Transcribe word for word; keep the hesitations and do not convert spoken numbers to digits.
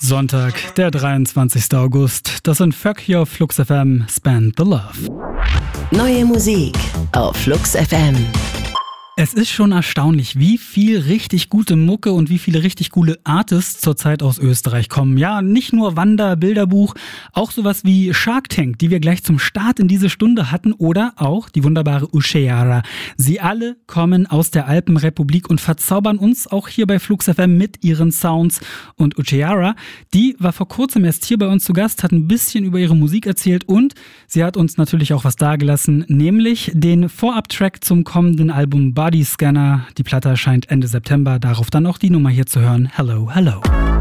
Sonntag, der dreiundzwanzigster August. Das sind Fuck hier auf Flux F M, Spend the Love. Neue Musik auf Flux F M. Es ist schon erstaunlich, wie viel richtig gute Mucke und wie viele richtig coole Artists zurzeit aus Österreich kommen. Ja, nicht nur Wander, Bilderbuch, auch sowas wie Shark Tank, die wir gleich zum Start in diese Stunde hatten, oder auch die wunderbare Ucheara. Sie alle kommen aus der Alpenrepublik und verzaubern uns auch hier bei Flux F M mit ihren Sounds. Und Ucheara, die war vor kurzem erst hier bei uns zu Gast, hat ein bisschen über ihre Musik erzählt und sie hat uns natürlich auch was dagelassen, nämlich den Vorab-Track zum kommenden Album Body Scanner. Die Platte erscheint Ende September, darauf dann auch die Nummer hier zu hören. Hello, hello.